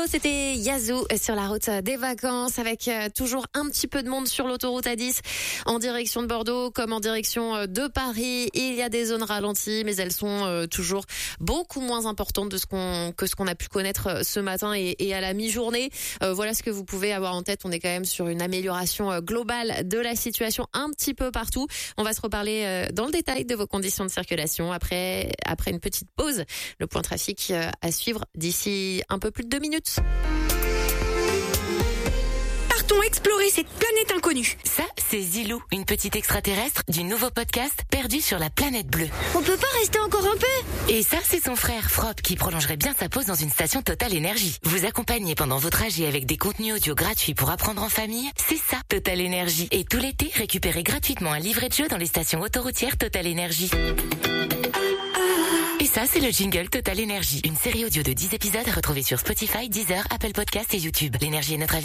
c'était Yazoo sur la route des vacances avec toujours un petit peu de monde sur l'autoroute A10 en direction de Bordeaux comme en direction de Paris. Il y a des zones ralenties, mais elles sont toujours beaucoup moins importantes que ce qu'on a pu connaître ce matin et à la mi-journée. Voilà ce que vous pouvez avoir en tête. On est quand même sur une amélioration globale de la situation un petit peu partout. On va se reparler dans le détail de vos conditions de circulation après une petite pause. Le point trafic à suivre d'ici un peu plus de 2 minutes. Partons explorer cette planète inconnue. Ça, c'est Zilou, une petite extraterrestre du nouveau podcast Perdu sur la planète bleue. On peut pas rester encore un peu? Et ça, c'est son frère Frop qui prolongerait bien sa pause dans une station Total Énergie. Vous accompagner pendant vos trajets avec des contenus audio gratuits pour apprendre en famille, c'est ça, Total Énergie. Et tout l'été, récupérez gratuitement un livret de jeu dans les stations autoroutières Total Énergie. Et ça, c'est le jingle Total Énergie, une série audio de 10 épisodes à retrouver sur Spotify, Deezer, Apple Podcasts et YouTube. L'énergie est notre avenir.